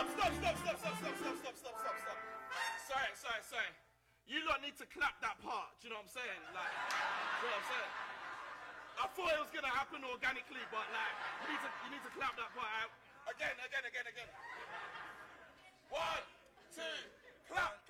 Stop. Sorry. You lot need to clap that part, do you know what I'm saying? Like, you know what I'm saying? I thought it was gonna happen organically, but like, you need to clap that part out. Again. 1, 2, clap.